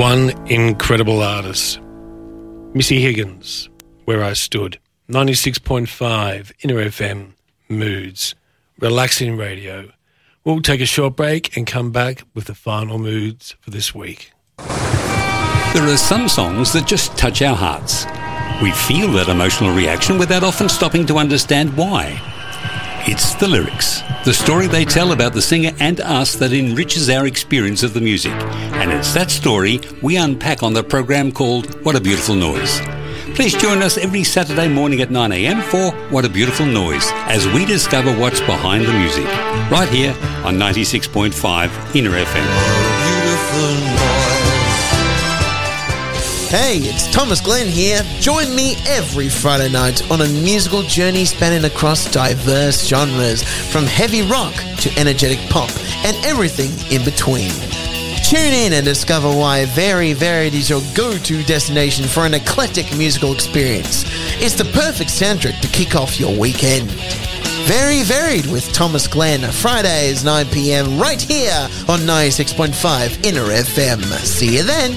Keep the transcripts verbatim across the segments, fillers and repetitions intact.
One incredible artist, Missy Higgins, Where I Stood. ninety-six point five Inner F M, Moods, relaxing radio. We'll take a short break and come back with the final moods for this week. There are some songs that just touch our hearts. We feel that emotional reaction without often stopping to understand why. It's the lyrics, the story they tell about the singer and us that enriches our experience of the music. And it's that story we unpack on the program called What a Beautiful Noise. Please join us every Saturday morning at nine a m for What a Beautiful Noise as we discover what's behind the music. Right here on ninety-six point five Inner F M. Beautiful noise. Hey, it's Thomas Glenn here. Join me every Friday night on a musical journey spanning across diverse genres, from heavy rock to energetic pop and everything in between. Tune in and discover why Very Varied is your go-to destination for an eclectic musical experience. It's the perfect soundtrack to kick off your weekend. Very Varied with Thomas Glenn, Fridays nine p m right here on ninety-six point five Inner F M. See you then.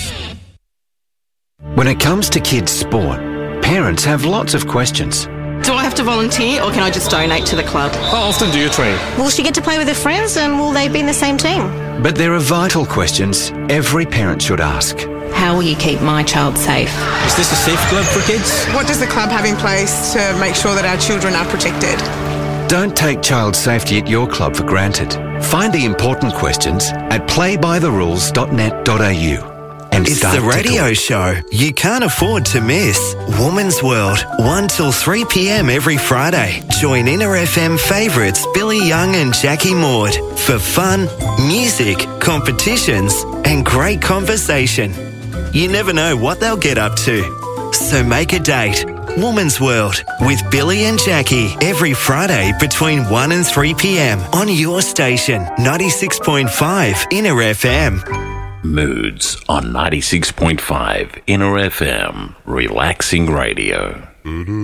When it comes to kids' sport, parents have lots of questions. Do I have to volunteer or can I just donate to the club? How often do you train? Will she get to play with her friends and will they be in the same team? But there are vital questions every parent should ask. How will you keep my child safe? Is this a safe club for kids? What does the club have in place to make sure that our children are protected? Don't take child safety at your club for granted. Find the important questions at play by the rules dot net dot a u. And it's the radio show you can't afford to miss. Woman's World, one till three p m every Friday. Join Inner F M favourites Billy Young and Jackie Maud for fun, music, competitions and great conversation. You never know what they'll get up to. So make a date. Woman's World with Billy and Jackie every Friday between one and three p m on your station, ninety-six point five Inner F M. Moods on ninety-six point five Inner F M, relaxing radio. Mm-hmm.